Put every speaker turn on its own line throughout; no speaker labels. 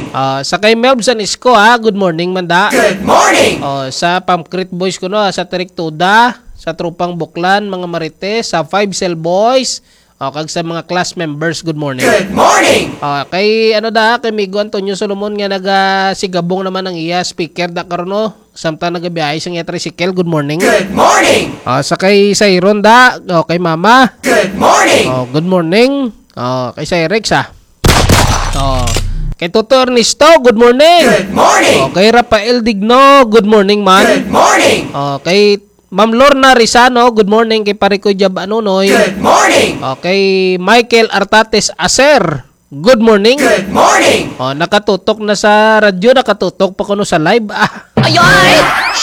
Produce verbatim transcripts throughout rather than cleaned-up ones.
Uh, sa kay Melbsan Isko ha, good morning manda.
Good morning.
Uh, sa Pamcrit Boys ko no, sa Triktuda, sa Trupang Buklan, mga Marites, sa Five Cell Boys, uh, kag sa mga class members, good morning.
Good morning.
Uh, kay ano da, kay Migo Antonio Solomon nga naga sigabong naman ang iya speaker da karono, samtang nagabiyahe sa iya tricycle, good morning.
Good morning.
Uh, sa kay Sayron da, uh, kay Mama.
Good morning.
Uh, good morning. Uh, kay Cyrex ah. Uh, Kay Toto Ernesto, good morning.
Good morning.
Oh, kay Rafael Digno, good morning man.
Good morning.
Oh, kay Ma'am Lorna Rizano, good morning. Kay Pariko Jab Anunoy.
Good morning.
Oh, kay Michael Artates Acer, good morning.
Good morning.
Oh, nakatutok na sa radyo, nakatutok pa kuno sa live. Ah.
Ayoy!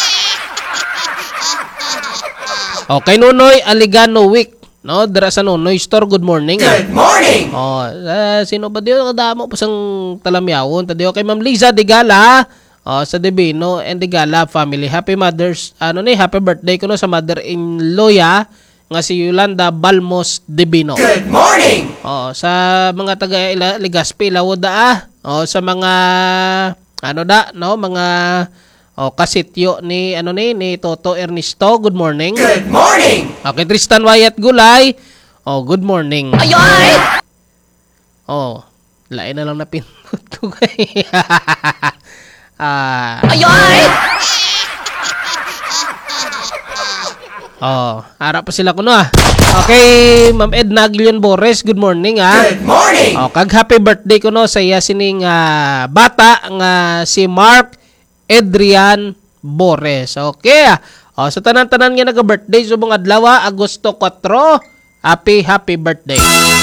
Oh, kay Nunoy Aligano Week. No, dira sa Nunoy Store, good morning. Ah.
Good morning.
Oh, uh, sino ba diyo kadamo pa sang talamyawon tadiyo kay Ma'am Liza Digala, oh, sa Divino and Digala family. Happy Mother's ano ni, happy birthday kuno sa mother-in-law ya nga si Yolanda Balmos Divino.
Good morning.
Oh, sa mga taga Ila, Legazpi Lawod da ah. Oh, sa mga ano da no, mga oh, kasityo ni ano ni ni Toto Ernesto, good morning.
Good morning.
Okay, Tristan Wyatt Gulay. Oh, good morning.
Ayoy!
Oh, lain na lang na pinot ko kay. Ah.
Ayoy!
Oh, harap pa sila kuno ah. Okay, Ma'am Edna Aguilion Bores, good morning ah.
Good morning.
Oh, kag happy birthday kuno sa iya sining uh, bata nga si Mark Adrian Bores. Okay ah. Oh, sa tanan-tanan nga naga-birthday subong adlaw, Agosto four. Happy happy birthday.